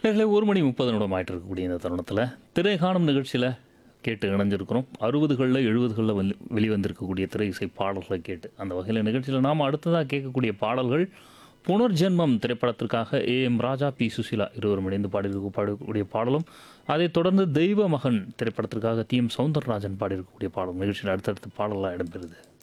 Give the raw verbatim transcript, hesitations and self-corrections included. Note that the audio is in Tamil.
நேர்களே ஒரு மணி முப்பது நிமிடம் ஆயிட்டு இருக்கக்கூடிய இந்த தருணத்தில் திரை காணும் நிகழ்ச்சியில் கேட்டு இணைஞ்சிருக்கிறோம். அறுபதுகளில் எழுபதுகளில் வந்து வெளிவந்திருக்கக்கூடிய திரை இசை பாடல்களை கேட்டு அந்த வகையில் நிகழ்ச்சியில் நாம் அடுத்ததாக கேட்கக்கூடிய பாடல்கள் புனர்ஜென்மம் திரைப்படத்திற்காக A M Raja, B Susheela இருவரும் இணைந்து பாடியிருக்க பாடக்கூடிய பாடலும், அதைத் தொடர்ந்து தெய்வ மகன் திரைப்படத்திற்காக டி எம் சௌந்தரராஜன் பாடியிருக்கக்கூடிய பாடலும் நிகழ்ச்சியில் அடுத்தடுத்த பாடலாக இடம்பெறுது.